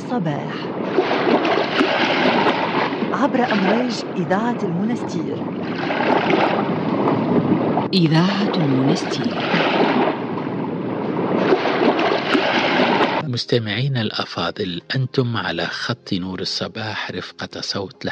الصباح عبر أمواج إذاعة المنستير. إذاعة المنستير. مستمعين الأفاضل، أنتم على خط نور الصباح رفقة صوت